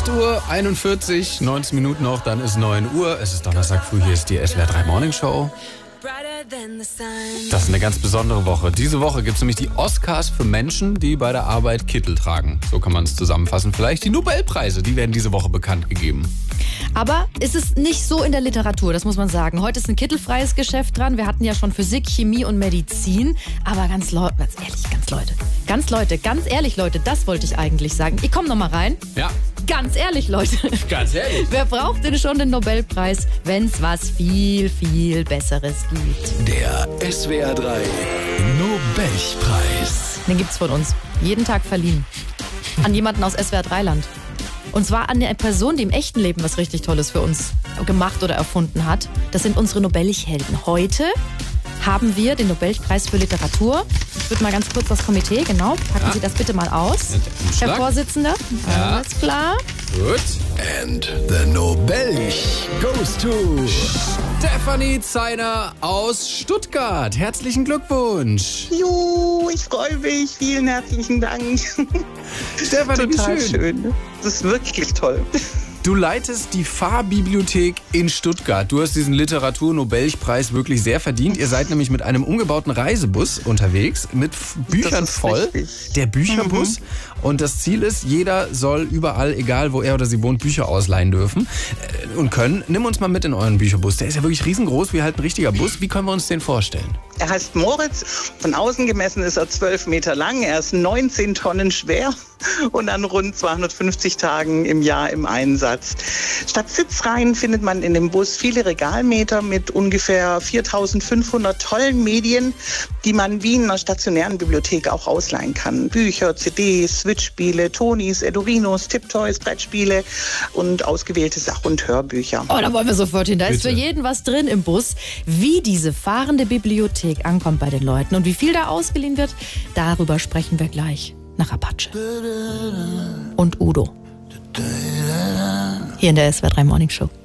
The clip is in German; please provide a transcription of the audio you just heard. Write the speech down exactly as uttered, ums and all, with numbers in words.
acht Uhr einundvierzig, neunzehn Minuten noch, dann ist neun Uhr. Es ist Donnerstag früh, hier ist die S W R drei Morning Show. Das ist eine ganz besondere Woche. Diese Woche gibt es nämlich die Oscars für Menschen, die bei der Arbeit Kittel tragen. So kann man es zusammenfassen. Vielleicht die Nobelpreise, die werden diese Woche bekannt gegeben. Aber ist es nicht so in der Literatur, das muss man sagen. Heute ist ein kittelfreies Geschäft dran. Wir hatten ja schon Physik, Chemie und Medizin. Aber ganz, Leu- ganz ehrlich, ganz Leute, ganz Leute, ganz ehrlich Leute, das wollte ich eigentlich sagen. Ich komme noch mal rein. Ja. Ganz ehrlich, Leute. Ganz ehrlich. Wer braucht denn schon den Nobelpreis, wenn es was viel, viel Besseres gibt? Der S W R drei Nobelpreis. Den gibt's von uns. Jeden Tag verliehen. An jemanden aus S W R drei Land. Und zwar an eine Person, die im echten Leben was richtig Tolles für uns gemacht oder erfunden hat. Das sind unsere Nobelhelden. Heute haben wir den Nobelpreis für Literatur. Ich würde mal ganz kurz das Komitee, genau, packen Ja. Sie das bitte mal aus. Herr Vorsitzender, Ja. alles klar. Gut. And the Nobel goes to Stefanie Zeiner aus Stuttgart. Herzlichen Glückwunsch. Jo, ich freue mich. Vielen herzlichen Dank. Stefanie, wie Total schön. schön. Das ist wirklich toll. Du leitest die Fahrbibliothek in Stuttgart. Du hast diesen Literatur-Nobelpreis wirklich sehr verdient. Ihr seid nämlich mit einem umgebauten Reisebus unterwegs, mit F- Büchern Das ist voll. richtig. Der Bücherbus. Mhm. Und das Ziel ist, jeder soll überall, egal wo er oder sie wohnt, Bücher ausleihen dürfen äh, und können. Nimm uns mal mit in euren Bücherbus. Der ist ja wirklich riesengroß, wie halt ein richtiger Bus. Wie können wir uns den vorstellen? Er heißt Moritz. Von außen gemessen ist er zwölf Meter lang. Er ist neunzehn Tonnen schwer und an rund zweihundertfünfzig Tagen im Jahr im Einsatz. Statt Sitzreihen findet man in dem Bus viele Regalmeter mit ungefähr viertausendfünfhundert tollen Medien, die man wie in einer stationären Bibliothek auch ausleihen kann. Bücher, C Ds, Switch-Spiele, Tonis, Edurinos, Tipptoys, Brettspiele und ausgewählte Sach- und Hörbücher. Oh, da wollen wir sofort hin. Da ist Bitte. für jeden was drin im Bus. Wie diese fahrende Bibliothek ankommt bei den Leuten und wie viel da ausgeliehen wird, darüber sprechen wir gleich nach Apache. Und Udo. Hier in der S W R drei Morning Show.